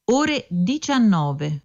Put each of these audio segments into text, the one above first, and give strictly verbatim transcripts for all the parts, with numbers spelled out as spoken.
ore diciannove.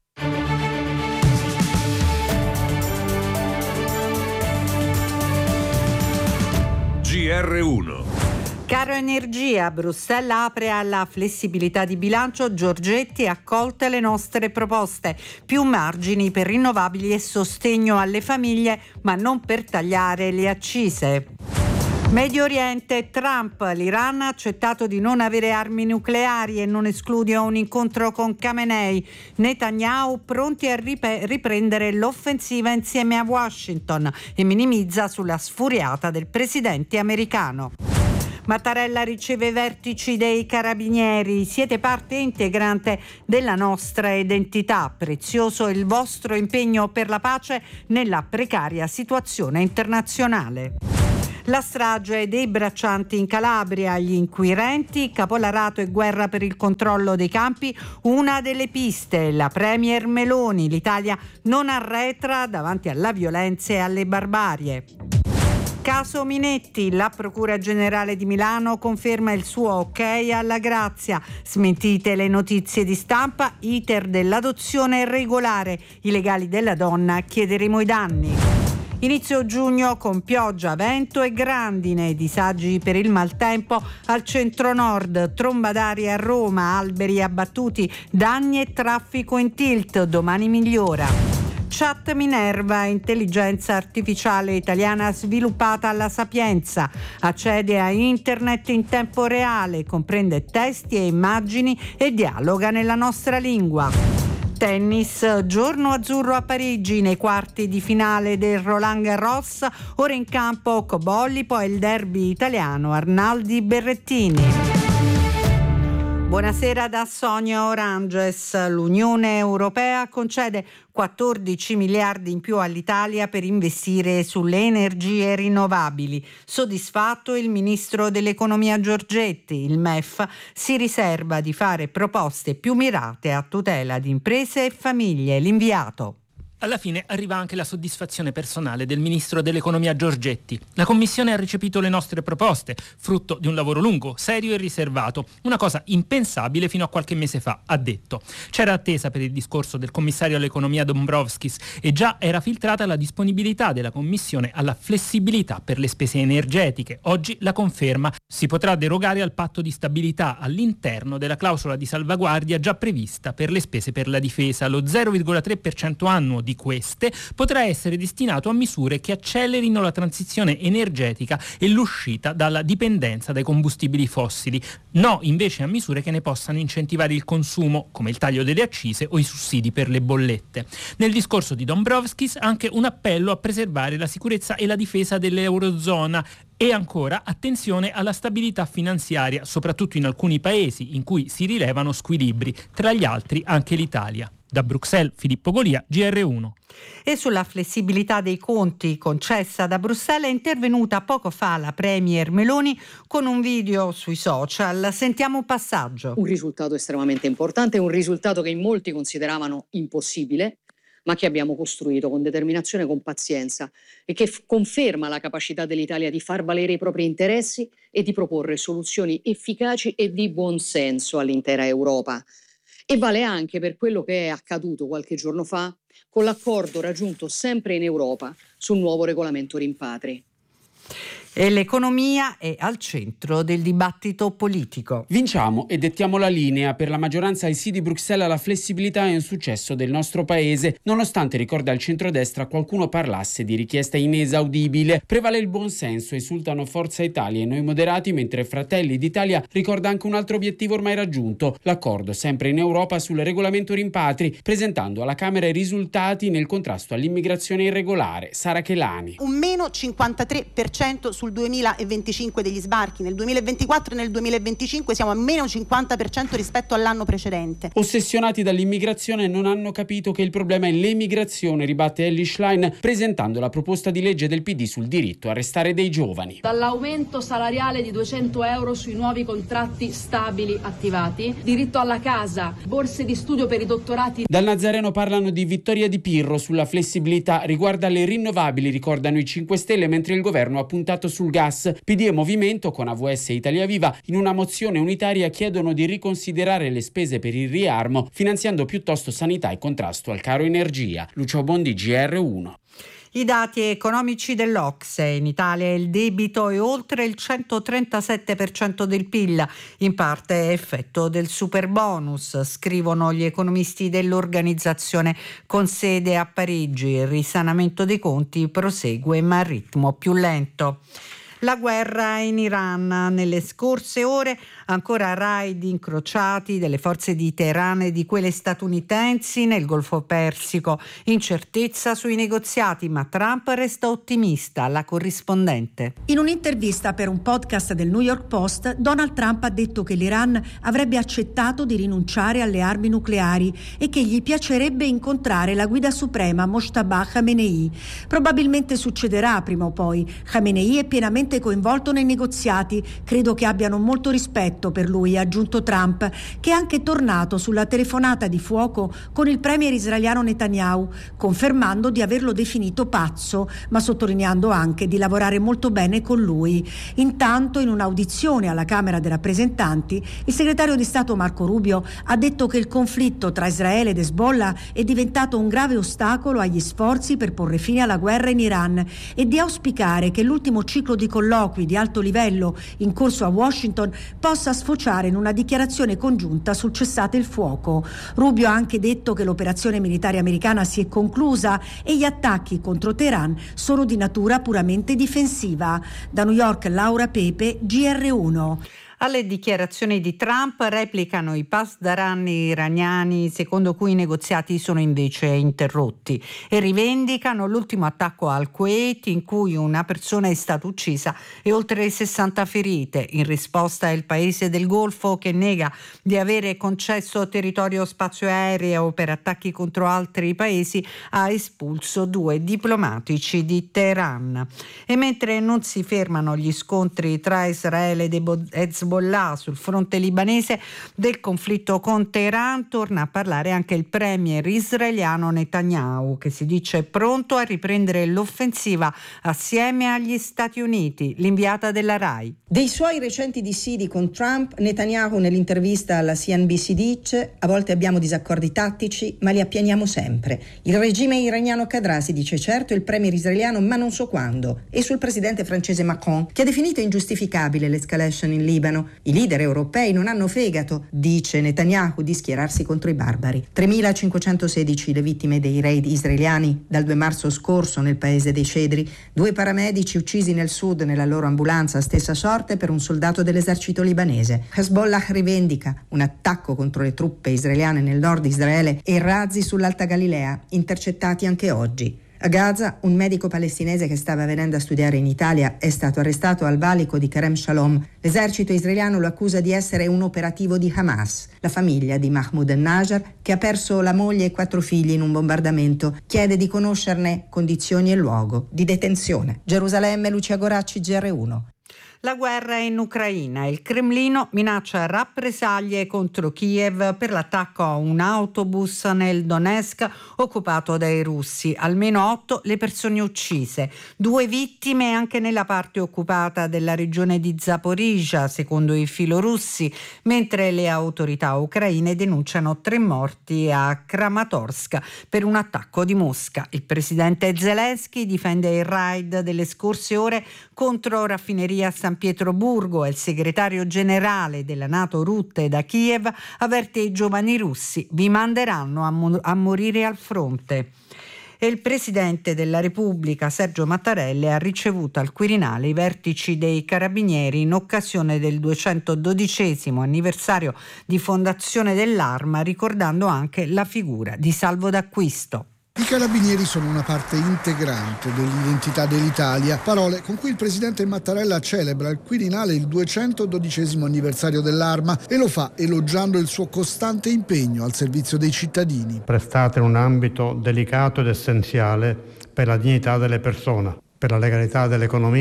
G R uno. Caro energia, Bruxelles apre alla flessibilità di bilancio. Giorgetti, accolte le nostre proposte. Più margini per rinnovabili e sostegno alle famiglie, ma non per tagliare le accise. Medio Oriente, Trump, l'Iran ha accettato di non avere armi nucleari e non esclude un incontro con Khamenei. Netanyahu pronti a rip- riprendere l'offensiva insieme a Washington e minimizza sulla sfuriata del presidente americano. Mattarella riceve i vertici dei carabinieri. Siete parte integrante della nostra identità. Prezioso il vostro impegno per la pace nella precaria situazione internazionale. La strage dei braccianti in Calabria, gli inquirenti, capolarato e guerra per il controllo dei campi, una delle piste, la premier Meloni, l'Italia non arretra davanti alla violenza e alle barbarie. Caso Minetti, la Procura Generale di Milano conferma il suo ok alla grazia. Smentite le notizie di stampa, iter dell'adozione regolare. I legali della donna chiederemo i danni. Inizio giugno con pioggia, vento e grandine, disagi per il maltempo al centro-nord, tromba d'aria a Roma, alberi abbattuti, danni e traffico in tilt, domani migliora. Chat Minerva, intelligenza artificiale italiana sviluppata alla Sapienza, accede a internet in tempo reale, comprende testi e immagini e dialoga nella nostra lingua. Tennis, giorno azzurro a Parigi nei quarti di finale del Roland Garros, ora in campo Cobolli, poi il derby italiano Arnaldi-Berrettini. Buonasera da Sonia Oranges. L'Unione Europea concede quattordici miliardi in più all'Italia per investire sulle energie rinnovabili. Soddisfatto il ministro dell'economia Giorgetti. Il M E F si riserva di fare proposte più mirate a tutela di imprese e famiglie. L'inviato. Alla fine arriva anche la soddisfazione personale del ministro dell'economia Giorgetti. La Commissione ha recepito le nostre proposte, frutto di un lavoro lungo, serio e riservato, una cosa impensabile fino a qualche mese fa, ha detto. C'era attesa per il discorso del commissario all'economia Dombrovskis e già era filtrata la disponibilità della Commissione alla flessibilità per le spese energetiche. Oggi la conferma: si potrà derogare al patto di stabilità all'interno della clausola di salvaguardia già prevista per le spese per la difesa. Lo zero virgola tre per cento annuo di queste potrà essere destinato a misure che accelerino la transizione energetica e l'uscita dalla dipendenza dai combustibili fossili. No, invece, a misure che ne possano incentivare il consumo, come il taglio delle accise o i sussidi per le bollette. Nel discorso di Dombrovskis anche un appello a preservare la sicurezza e la difesa dell'Eurozona. E ancora attenzione alla stabilità finanziaria, soprattutto in alcuni paesi in cui si rilevano squilibri, tra gli altri anche l'Italia. Da Bruxelles, Filippo Golia, G R uno. E sulla flessibilità dei conti concessa da Bruxelles è intervenuta poco fa la premier Meloni con un video sui social. Sentiamo un passaggio. Un risultato estremamente importante, un risultato che in molti consideravano impossibile, ma che abbiamo costruito con determinazione e con pazienza e che f- conferma la capacità dell'Italia di far valere i propri interessi e di proporre soluzioni efficaci e di buon senso all'intera Europa. E vale anche per quello che è accaduto qualche giorno fa con l'accordo raggiunto sempre in Europa sul nuovo regolamento rimpatri. E l'economia è al centro del dibattito politico. Vinciamo e dettiamo la linea. Per la maggioranza ai sì di Bruxelles la flessibilità è un successo del nostro paese, nonostante, ricorda il centrodestra, qualcuno parlasse di richiesta inesaudibile. Prevale il buonsenso, esultano Forza Italia e Noi Moderati, mentre Fratelli d'Italia ricorda anche un altro obiettivo ormai raggiunto, l'accordo sempre in Europa sul regolamento rimpatri, presentando alla Camera i risultati nel contrasto all'immigrazione irregolare. Sara Chelani. Un meno cinquantatré per cento sul duemilaventicinque degli sbarchi, nel duemilaventiquattro e nel duemilaventicinque siamo a meno cinquanta per cento rispetto all'anno precedente. Ossessionati dall'immigrazione non hanno capito che il problema è l'emigrazione, ribatte Elly Schlein presentando la proposta di legge del P D sul diritto a restare dei giovani. Dall'aumento salariale di duecento euro sui nuovi contratti stabili attivati, diritto alla casa, borse di studio per i dottorati. Dal Nazareno parlano di vittoria di Pirro sulla flessibilità, riguarda le rinnovabili, ricordano i cinque Stelle, mentre il governo ha puntato sul gas. P D e Movimento con A V S e Italia Viva in una mozione unitaria chiedono di riconsiderare le spese per il riarmo, finanziando piuttosto sanità e contrasto al caro energia. Lucio Bondi, G R uno. I dati economici dell'Ocse: in Italia il debito è oltre il centotrentasette per cento del P I L, in parte effetto del superbonus, scrivono gli economisti dell'organizzazione con sede a Parigi. Il risanamento dei conti prosegue ma a ritmo più lento. La guerra in Iran. Nelle scorse ore ancora raid incrociati delle forze di Teheran e di quelle statunitensi nel Golfo Persico. Incertezza sui negoziati, ma Trump resta ottimista. La corrispondente. In un'intervista per un podcast del New York Post, Donald Trump ha detto che l'Iran avrebbe accettato di rinunciare alle armi nucleari e che gli piacerebbe incontrare la guida suprema Mojtaba Khamenei. Probabilmente succederà prima o poi. Khamenei è pienamente coinvolto nei negoziati, credo che abbiano molto rispetto per lui, ha aggiunto Trump, che è anche tornato sulla telefonata di fuoco con il premier israeliano Netanyahu, confermando di averlo definito pazzo, ma sottolineando anche di lavorare molto bene con lui. Intanto, in un'audizione alla Camera dei rappresentanti, il segretario di Stato Marco Rubio ha detto che il conflitto tra Israele ed Hezbollah è diventato un grave ostacolo agli sforzi per porre fine alla guerra in Iran e di auspicare che l'ultimo ciclo di colloqui di alto livello in corso a Washington possa sfociare in una dichiarazione congiunta sul cessate il fuoco. Rubio ha anche detto che l'operazione militare americana si è conclusa e gli attacchi contro Teheran sono di natura puramente difensiva. Da New York, Laura Pepe, G R uno. Alle dichiarazioni di Trump replicano i pasdaran iraniani, secondo cui i negoziati sono invece interrotti, e rivendicano l'ultimo attacco al Kuwait in cui una persona è stata uccisa e oltre sessanta ferite. In risposta il paese del Golfo, che nega di avere concesso territorio spazio aereo per attacchi contro altri paesi, ha espulso due diplomatici di Teheran. E mentre non si fermano gli scontri tra Israele ed Hezbollah sul fronte libanese del conflitto con Teheran, torna a parlare anche il premier israeliano Netanyahu, che si dice pronto a riprendere l'offensiva assieme agli Stati Uniti. L'inviata della RAI. Dei suoi recenti dissidi con Trump, Netanyahu nell'intervista alla C N B C dice: a volte abbiamo disaccordi tattici, ma li appianiamo sempre. Il regime iraniano cadrà, si dice certo, il premier israeliano, ma non so quando. E sul presidente francese Macron, che ha definito ingiustificabile l'escalation in Libano. I leader europei non hanno fegato, dice Netanyahu, di schierarsi contro i barbari. tremilacinquecentosedici le vittime dei raid israeliani dal due marzo scorso nel paese dei Cedri, due paramedici uccisi nel sud nella loro ambulanza, stessa sorte per un soldato dell'esercito libanese. Hezbollah rivendica un attacco contro le truppe israeliane nel nord di Israele e razzi sull'Alta Galilea, intercettati anche oggi. A Gaza, un medico palestinese che stava venendo a studiare in Italia è stato arrestato al valico di Kerem Shalom. L'esercito israeliano lo accusa di essere un operativo di Hamas. La famiglia di Mahmoud al-Najjar, che ha perso la moglie e quattro figli in un bombardamento, chiede di conoscerne condizioni e luogo di detenzione. Gerusalemme, Lucia Goracci, G R uno. La guerra in Ucraina. Il Cremlino minaccia rappresaglie contro Kiev per l'attacco a un autobus nel Donetsk occupato dai russi. Almeno otto le persone uccise, due vittime anche nella parte occupata della regione di Zaporizhzhia, secondo i filorussi, mentre le autorità ucraine denunciano tre morti a Kramatorsk per un attacco di Mosca. Il presidente Zelensky difende il raid delle scorse ore contro raffineria San Pietroburgo e il segretario generale della NATO Rutte da Kiev avverte i giovani russi: vi manderanno a, mo- a morire al fronte. E il presidente della Repubblica Sergio Mattarella ha ricevuto al Quirinale i vertici dei Carabinieri in occasione del duecentododicesimo anniversario di fondazione dell'Arma, ricordando anche la figura di Salvo D'Acquisto. I carabinieri sono una parte integrante dell'identità dell'Italia, parole con cui il presidente Mattarella celebra al Quirinale il duecentododicesimo anniversario dell'Arma e lo fa elogiando il suo costante impegno al servizio dei cittadini. Prestate in un ambito delicato ed essenziale per la dignità delle persone, per la legalità dell'economia,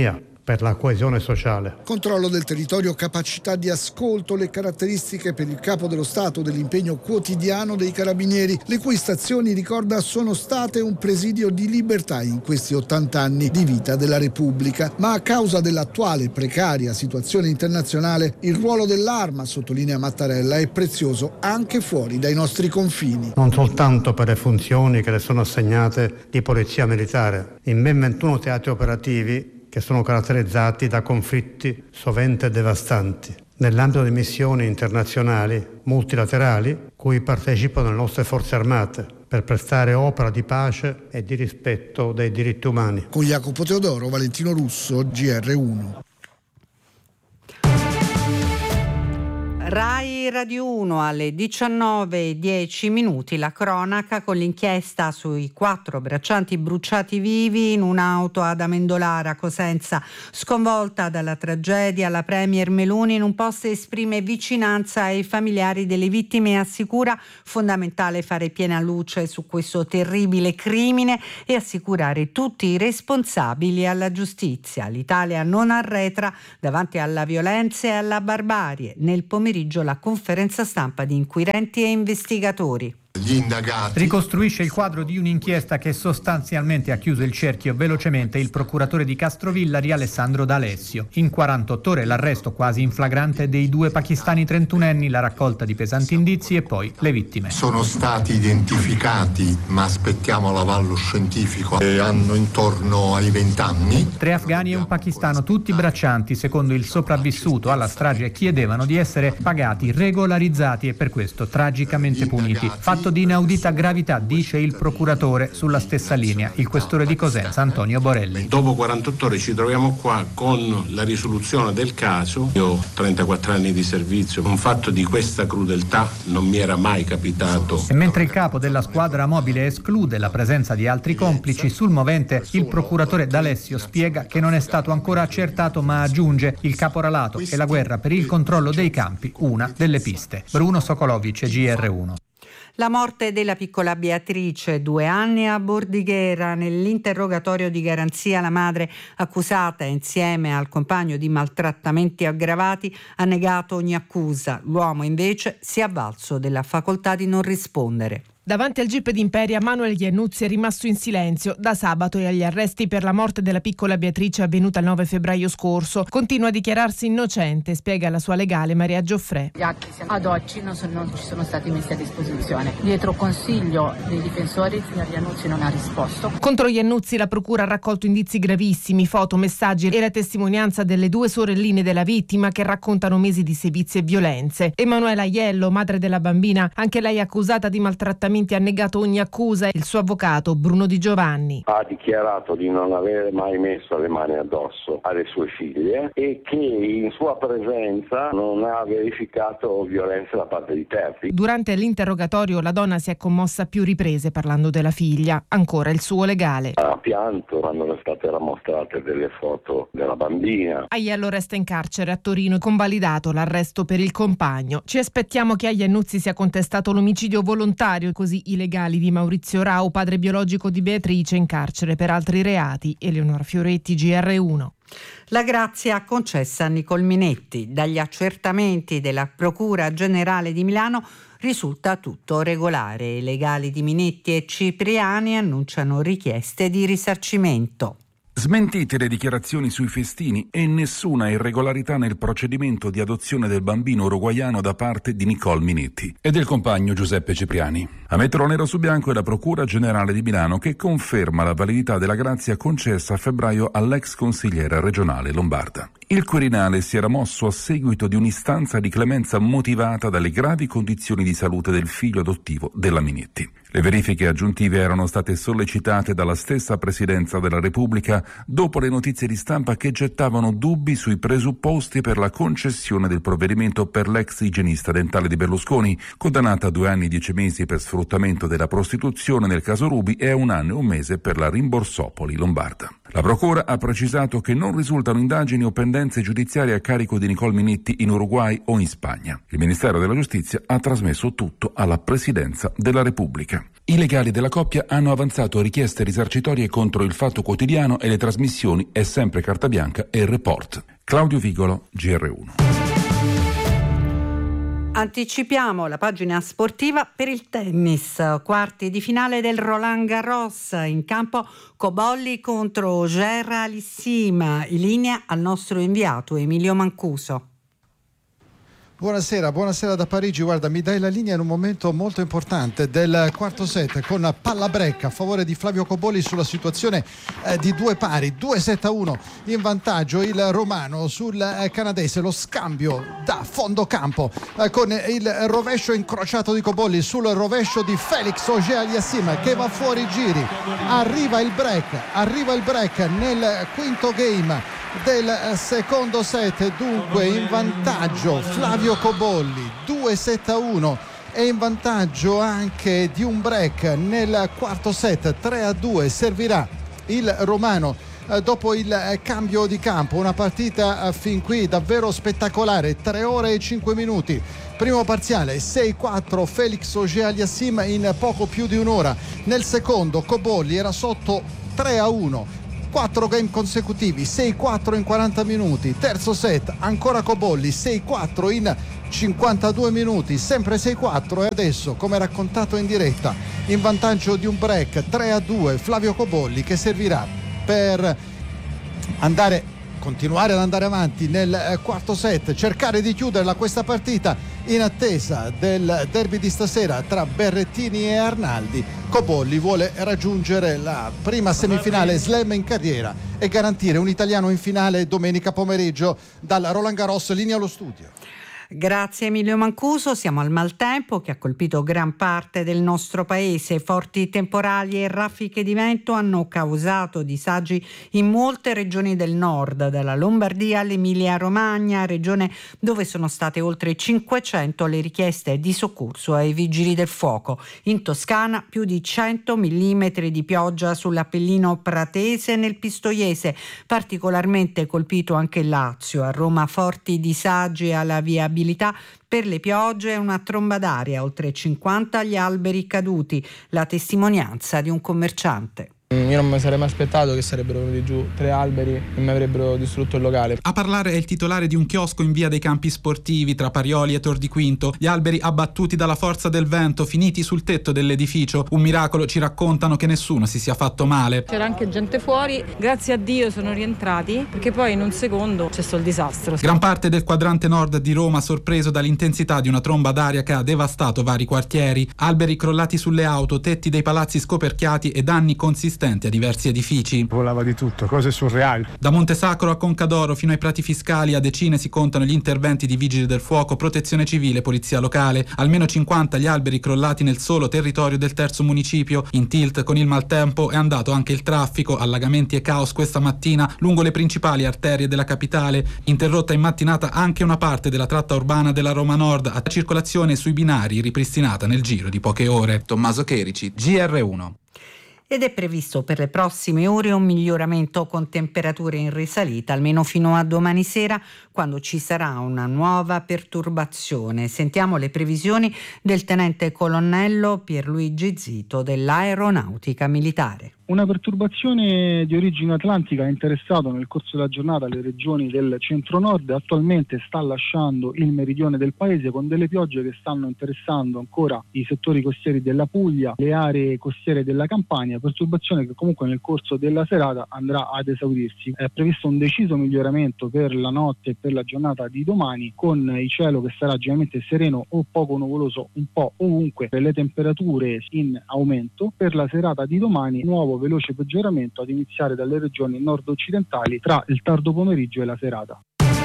per la coesione sociale. Controllo del territorio, capacità di ascolto, le caratteristiche per il capo dello Stato dell'impegno quotidiano dei carabinieri, le cui stazioni, ricorda, sono state un presidio di libertà in questi ottanta anni di vita della Repubblica. Ma a causa dell'attuale precaria situazione internazionale, il ruolo dell'Arma, sottolinea Mattarella, è prezioso anche fuori dai nostri confini. Non soltanto per le funzioni che le sono assegnate di polizia militare, in ben ventuno teatri operativi che sono caratterizzati da conflitti sovente devastanti, nell'ambito di missioni internazionali multilaterali cui partecipano le nostre forze armate per prestare opera di pace e di rispetto dei diritti umani. Con Jacopo Teodoro, Valentino Russo, G R uno. Rai Radio uno alle diciannove e dieci minuti, la cronaca con l'inchiesta sui quattro braccianti bruciati vivi in un'auto ad Amendolara, Cosenza. Sconvolta dalla tragedia, la premier Meloni in un post esprime vicinanza ai familiari delle vittime e assicura fondamentale fare piena luce su questo terribile crimine e assicurare tutti i responsabili alla giustizia. L'Italia non arretra davanti alla violenza e alla barbarie. Nel pomeriggio la conferenza stampa di inquirenti e investigatori. Gli indagati. Ricostruisce il quadro di un'inchiesta che sostanzialmente ha chiuso il cerchio velocemente il procuratore di Castrovillari Alessandro D'Alessio. In quarantotto ore l'arresto quasi in flagrante dei due pakistani trentunenni, la raccolta di pesanti indizi e poi le vittime. Sono stati identificati, ma aspettiamo l'avallo scientifico, e hanno intorno ai vent'anni. Tre afghani e un pakistano, tutti braccianti, secondo il sopravvissuto alla strage chiedevano di essere pagati, regolarizzati e per questo tragicamente puniti. Fatto di inaudita gravità, dice il procuratore, sulla stessa linea il questore di Cosenza Antonio Borelli. Dopo quarantotto ore ci troviamo qua con la risoluzione del caso. Io ho trentaquattro anni di servizio, un fatto di questa crudeltà non mi era mai capitato. E mentre il capo della squadra mobile esclude la presenza di altri complici, sul movente il procuratore D'Alessio spiega che non è stato ancora accertato, ma aggiunge il caporalato e la guerra per il controllo dei campi, una delle piste. Bruno Sokolovic, G R uno. La morte della piccola Beatrice, due anni, a Bordighera. Nell'interrogatorio di garanzia la madre, accusata insieme al compagno di maltrattamenti aggravati, ha negato ogni accusa. L'uomo invece si è avvalso della facoltà di non rispondere. Davanti al Gip di Imperia, Manuel Iannuzzi è rimasto in silenzio da sabato e agli arresti per la morte della piccola Beatrice avvenuta il nove febbraio scorso. Continua a dichiararsi innocente, spiega la sua legale Maria Gioffrè. Gli atti ad oggi non, sono, non ci sono stati messi a disposizione. Dietro consiglio dei difensori, il signor Iannuzzi non ha risposto. Contro Iannuzzi la procura ha raccolto indizi gravissimi, foto, messaggi e la testimonianza delle due sorelline della vittima che raccontano mesi di sevizie e violenze. Emanuela Aiello, madre della bambina, anche lei accusata di maltrattamento, ha negato ogni accusa. Il suo avvocato Bruno Di Giovanni ha dichiarato di non avere mai messo le mani addosso alle sue figlie e che in sua presenza non ha verificato violenza da parte di terzi. Durante l'interrogatorio la donna si è commossa a più riprese parlando della figlia. Ancora il suo legale. Ha pianto quando le state mostrate delle foto della bambina. Aiello resta in carcere a Torino, convalidato l'arresto per il compagno. Ci aspettiamo che a Iannuzzi sia contestato l'omicidio volontario, così i legali di Maurizio Rau, padre biologico di Beatrice, in carcere per altri reati. Eleonora Fioretti, G R uno. La grazia concessa a Nicole Minetti. Dagli accertamenti della Procura Generale di Milano risulta tutto regolare. I legali di Minetti e Cipriani annunciano richieste di risarcimento. Smentite le dichiarazioni sui festini e nessuna irregolarità nel procedimento di adozione del bambino uruguaiano da parte di Nicole Minetti e del compagno Giuseppe Cipriani. A metterlo nero su bianco è la Procura Generale di Milano che conferma la validità della grazia concessa a febbraio all'ex consigliera regionale lombarda. Il Quirinale si era mosso a seguito di un'istanza di clemenza motivata dalle gravi condizioni di salute del figlio adottivo della Minetti. Le verifiche aggiuntive erano state sollecitate dalla stessa Presidenza della Repubblica dopo le notizie di stampa che gettavano dubbi sui presupposti per la concessione del provvedimento per l'ex igienista dentale di Berlusconi, condannata a due anni e dieci mesi per sfruttamento della prostituzione nel caso Ruby e a un anno e un mese per la Rimborsopoli lombarda. La Procura ha precisato che non risultano indagini o pendenze giudiziarie a carico di Nicole Minetti in Uruguay o in Spagna. Il Ministero della Giustizia ha trasmesso tutto alla Presidenza della Repubblica. I legali della coppia hanno avanzato richieste risarcitorie contro Il Fatto Quotidiano e le trasmissioni è sempre Carta Bianca e Report. Claudio Vigolo, G R uno. Anticipiamo la pagina sportiva per il tennis. Quarti di finale del Roland Garros. In campo Cobolli contro Auger Aliassime. In linea al nostro inviato Emilio Mancuso. Buonasera, buonasera da Parigi. Guarda, mi dai la linea in un momento molto importante del quarto set con palla break a favore di Flavio Cobolli sulla situazione eh, di due pari, due sette a uno in vantaggio il romano sul eh, canadese. Lo scambio da fondo campo eh, con il rovescio incrociato di Cobolli sul rovescio di Felix Auger Aliassime che va fuori giri. Arriva il break, arriva il break nel quinto game del secondo set, dunque in vantaggio Flavio Cobolli due sette a uno e in vantaggio anche di un break nel quarto set tre a due. Servirà il romano eh, dopo il cambio di campo. Una partita eh, fin qui davvero spettacolare, tre ore e cinque minuti. Primo parziale sei quattro Felix Auger Aliassime in poco più di un'ora. Nel secondo Cobolli era sotto tre a uno. Quattro game consecutivi, sei quattro in quaranta minuti. Terzo set, ancora Cobolli, sei quattro in cinquantadue minuti, sempre sei quattro. E adesso, come raccontato in diretta, in vantaggio di un break tre a due Flavio Cobolli, che servirà per andare, continuare ad andare avanti nel quarto set, cercare di chiuderla questa partita in attesa del derby di stasera tra Berrettini e Arnaldi. Cobolli vuole raggiungere la prima semifinale slam in carriera e garantire un italiano in finale domenica pomeriggio dal Roland Garros. Linea allo studio. Grazie Emilio Mancuso. Siamo al maltempo che ha colpito gran parte del nostro paese. Forti temporali e raffiche di vento hanno causato disagi in molte regioni del nord, dalla Lombardia all'Emilia Romagna, regione dove sono state oltre cinquecento le richieste di soccorso ai vigili del fuoco. In Toscana più di cento millimetri di pioggia sull'Appennino pratese e nel Pistoiese, particolarmente colpito anche il Lazio. A Roma forti disagi alla viabilità per le piogge e una tromba d'aria, oltre cinquanta gli alberi caduti, la testimonianza di un commerciante. Io non mi sarei mai aspettato che sarebbero venuti giù tre alberi e mi avrebbero distrutto il locale. A parlare è il titolare di un chiosco in via dei Campi Sportivi tra Parioli e Tor di Quinto. Gli alberi abbattuti dalla forza del vento, finiti sul tetto dell'edificio. Un miracolo, ci raccontano, che nessuno si sia fatto male. C'era anche gente fuori, grazie a Dio sono rientrati, perché poi in un secondo c'è stato il disastro. Gran parte del quadrante nord di Roma sorpreso dall'intensità di una tromba d'aria che ha devastato vari quartieri. Alberi crollati sulle auto, tetti dei palazzi scoperchiati e danni consistenti a diversi edifici. Volava di tutto, cose surreali. Da Montesacro a Concadoro fino ai Prati Fiscali, a decine si contano gli interventi di vigili del fuoco, protezione civile, polizia locale. Almeno cinquanta gli alberi crollati nel solo territorio del terzo municipio. In tilt con il maltempo è andato anche il traffico, allagamenti e caos questa mattina lungo le principali arterie della capitale. Interrotta in mattinata anche una parte della tratta urbana della Roma Nord, a circolazione sui binari ripristinata nel giro di poche ore. Tommaso Cherici, G R uno. Ed è previsto per le prossime ore un miglioramento con temperature in risalita, almeno fino a domani sera, quando ci sarà una nuova perturbazione. Sentiamo le previsioni del tenente colonnello Pierluigi Zito dell'Aeronautica Militare. Una perturbazione di origine atlantica ha interessato nel corso della giornata le regioni del centro-nord e attualmente sta lasciando il meridione del paese con delle piogge che stanno interessando ancora i settori costieri della Puglia, le aree costiere della Campania, perturbazione che comunque nel corso della serata andrà ad esaurirsi. È previsto un deciso miglioramento per la notte e per la giornata di domani, con il cielo che sarà generalmente sereno o poco nuvoloso un po' ovunque, per le temperature in aumento. Per la serata di domani nuovo veloce peggioramento ad iniziare dalle regioni nord-occidentali tra il tardo pomeriggio e la serata.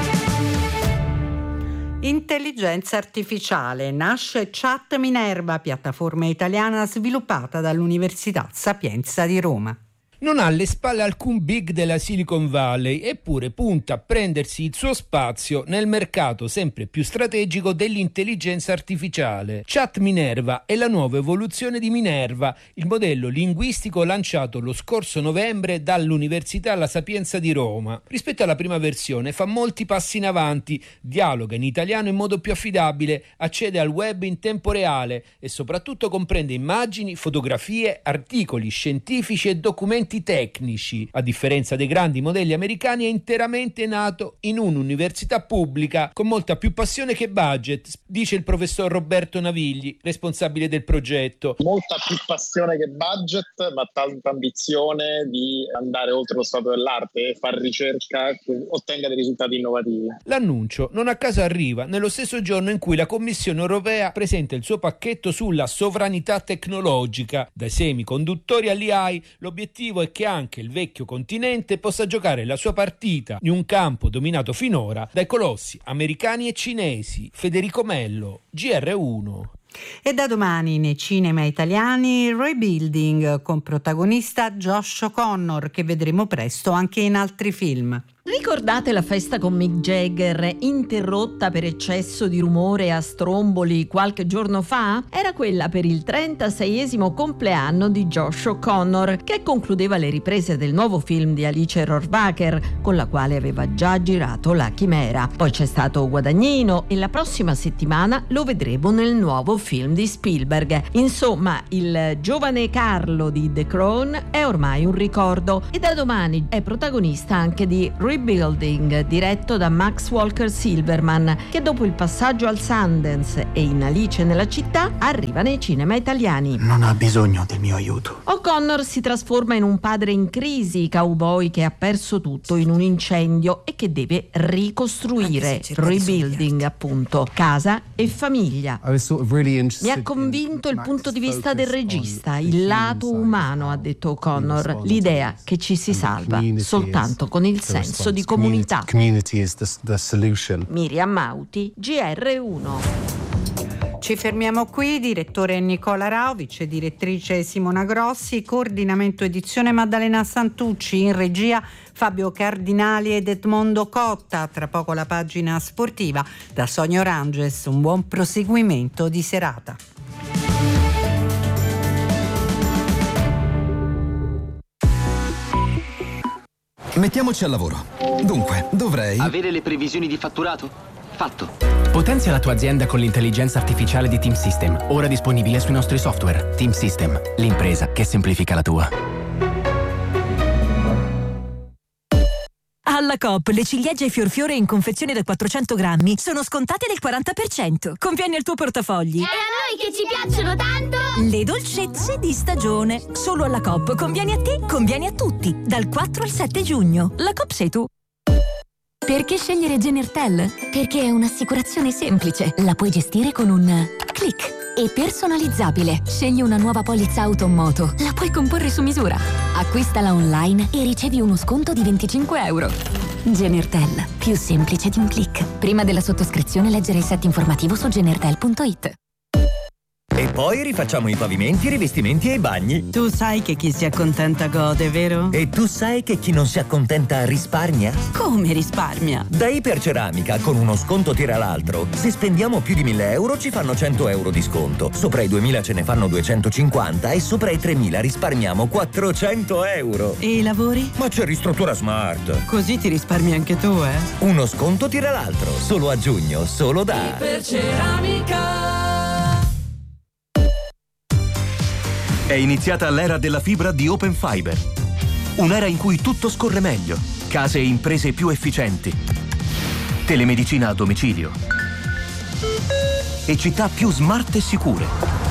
Intelligenza artificiale. Nasce Chat Minerva, piattaforma italiana sviluppata dall'Università Sapienza di Roma. Non ha alle spalle alcun big della Silicon Valley, eppure punta a prendersi il suo spazio nel mercato sempre più strategico dell'intelligenza artificiale. Chat Minerva è la nuova evoluzione di Minerva, il modello linguistico lanciato lo scorso novembre dall'Università La Sapienza di Roma. Rispetto alla prima versione fa molti passi in avanti, dialoga in italiano in modo più affidabile, accede al web in tempo reale e soprattutto comprende immagini, fotografie, articoli scientifici e documenti strumenti tecnici. A differenza dei grandi modelli americani, è interamente nato in un'università pubblica con molta più passione che budget, dice il professor Roberto Navigli, responsabile del progetto. Molta più passione che budget, ma tanta ambizione di andare oltre lo stato dell'arte e fare ricerca che ottenga dei risultati innovativi. L'annuncio non a caso arriva nello stesso giorno in cui la Commissione europea presenta il suo pacchetto sulla sovranità tecnologica. Dai semiconduttori all'A I, l'obiettivo è che anche il vecchio continente possa giocare la sua partita in un campo dominato finora dai colossi americani e cinesi. Federico Mello, G R uno. E da domani nei cinema italiani Rebuilding, con protagonista Josh O'Connor, che vedremo presto anche in altri film. Ricordate la festa con Mick Jagger, interrotta per eccesso di rumore a stromboli qualche giorno fa? Era quella per il trentaseiesimo compleanno di Josh O'Connor, che concludeva le riprese del nuovo film di Alice Rohrwacher, con la quale aveva già girato La Chimera. Poi c'è stato Guadagnino e la prossima settimana lo vedremo nel nuovo film di Spielberg. Insomma, il giovane Carlo di The Crown è ormai un ricordo e da domani è protagonista anche di Rebuilding, diretto da Max Walker Silverman, che dopo il passaggio al Sundance e in Alice nella città arriva nei cinema italiani. Non ha bisogno del mio aiuto. O'Connor si trasforma in un padre in crisi, cowboy che ha perso tutto in un incendio e che deve ricostruire. Rebuilding, appunto, casa e famiglia. Mi ha convinto il punto di vista del regista, il lato umano, ha detto O'Connor, l'idea che ci si salva soltanto con il senso di comunità. Miriam Mauti, G R uno. Ci fermiamo qui, direttore Nicola Rao, vice direttrice Simona Grossi, coordinamento edizione Maddalena Santucci, in regia Fabio Cardinali ed Edmondo Cotta. Tra poco la pagina sportiva. Da Sonia Oranges, un buon proseguimento di serata. Mettiamoci al lavoro. Dunque, dovrei... Avere le previsioni di fatturato? Fatto. Potenzia la tua azienda con l'intelligenza artificiale di Team System, ora disponibile sui nostri software. Team System, l'impresa che semplifica la tua. Alla Coop le ciliegie e fiorfiore in confezione da quattrocento grammi sono scontate del quaranta per cento. Conviene al tuo portafogli. E a noi che ci piacciono tanto! Le dolcezze di stagione. Solo alla Coop. Conviene a te, conviene a tutti. Dal quattro al sette giugno. La Coop sei tu. Perché scegliere Genertel? Perché è un'assicurazione semplice. La puoi gestire con un click. E personalizzabile. Scegli una nuova polizza auto o moto. La puoi comporre su misura. Acquistala online e ricevi uno sconto di venticinque euro. Genertel. Più semplice di un click. Prima della sottoscrizione leggere il set informativo su genertel punto it. E poi rifacciamo i pavimenti, i rivestimenti e i bagni. Tu sai che chi si accontenta gode, vero? E tu sai che chi non si accontenta risparmia? Come risparmia? Da Iperceramica, con uno sconto tira l'altro. Se spendiamo più di mille euro ci fanno cento euro di sconto. Sopra i duemila ce ne fanno duecentocinquanta e sopra i tremila risparmiamo quattrocento euro. E i lavori? Ma c'è Ristruttura Smart. Così ti risparmi anche tu, eh? Uno sconto tira l'altro. Solo a giugno, solo da Iperceramica. È iniziata l'era della fibra di Open Fiber. Un'era in cui tutto scorre meglio, case e imprese più efficienti, telemedicina a domicilio e città più smart e sicure.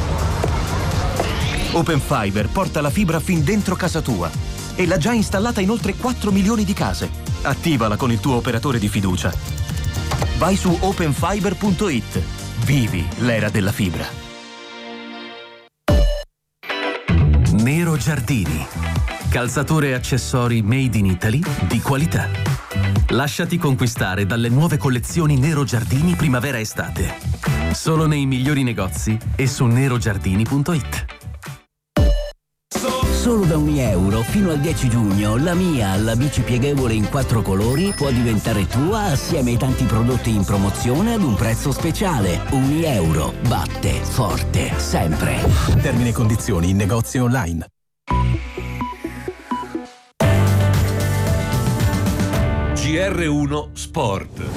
Open Fiber porta la fibra fin dentro casa tua e l'ha già installata in oltre quattro milioni di case. Attivala con il tuo operatore di fiducia. Vai su open fiber punto it. Vivi l'era della fibra. Nero Giardini. Calzature e accessori made in Italy di qualità. Lasciati conquistare dalle nuove collezioni Nero Giardini primavera-estate. Solo nei migliori negozi e su nero giardini punto it. Solo da un euro fino al dieci giugno la mia, la bici pieghevole in quattro colori, può diventare tua assieme ai tanti prodotti in promozione ad un prezzo speciale. Un euro batte forte sempre. Termini e condizioni in negozi online. G R uno Sport.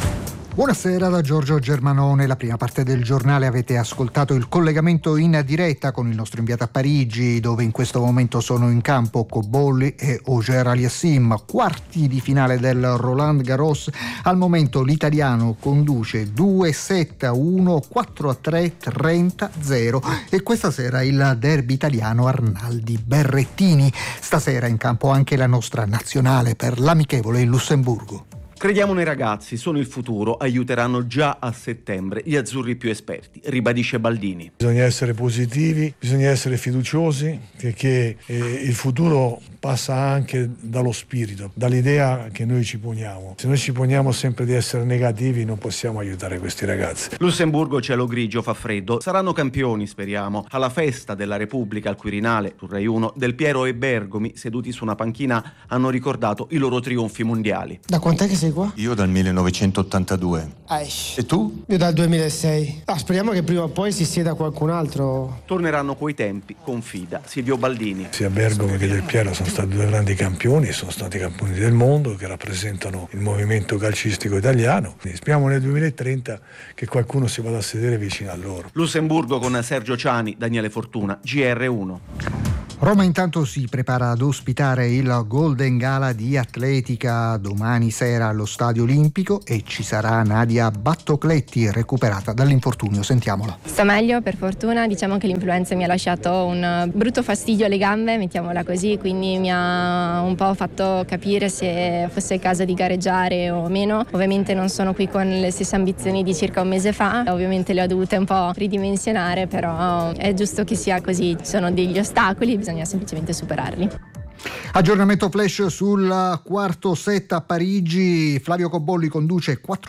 Buonasera da Giorgio Germanone. La prima parte del giornale avete ascoltato il collegamento in diretta con il nostro inviato a Parigi, dove in questo momento sono in campo Cobolli e Auger Aliassime, quarti di finale del Roland Garros. Al momento l'italiano conduce due sette a uno, quattro a tre, trenta a zero e questa sera il derby italiano Arnaldi Berrettini. Stasera in campo anche la nostra nazionale per l'amichevole in Lussemburgo. Crediamo nei ragazzi, sono il futuro, aiuteranno già a settembre gli azzurri più esperti, ribadisce Baldini. Bisogna essere positivi, bisogna essere fiduciosi, perché eh, il futuro passa anche dallo spirito, dall'idea che noi ci poniamo. Se noi ci poniamo sempre di essere negativi non possiamo aiutare questi ragazzi. Lussemburgo, cielo grigio, fa freddo, saranno campioni speriamo. Alla festa della Repubblica al Quirinale, su Rai uno, Del Piero e Bergomi, seduti su una panchina, hanno ricordato i loro trionfi mondiali. Da quant'è che sei qua? Io dal millenovecentottantadue. Aish. E tu? Io dal duemilasei. Ah, speriamo che prima o poi si sieda qualcun altro. Torneranno quei tempi, confida Silvio Baldini. Sia Bergomi che Del Piero sono stati due grandi campioni, sono stati campioni del mondo che rappresentano il movimento calcistico italiano. Quindi speriamo nel duemilatrenta che qualcuno si vada a sedere vicino a loro. Lussemburgo con Sergio Ciani, Daniele Fortuna, G R uno. Roma intanto si prepara ad ospitare il Golden Gala di atletica domani sera allo Stadio Olimpico e ci sarà Nadia Battocletti recuperata dall'infortunio. Sentiamola. Sta meglio per fortuna, diciamo che l'influenza mi ha lasciato un brutto fastidio alle gambe, mettiamola così, quindi mi ha un po' fatto capire se fosse il caso di gareggiare o meno. Ovviamente non sono qui con le stesse ambizioni di circa un mese fa, ovviamente le ho dovute un po' ridimensionare, però è giusto che sia così, ci sono degli ostacoli, bisogna semplicemente superarli. Aggiornamento flash sul quarto set a Parigi. Flavio Cobolli conduce quattro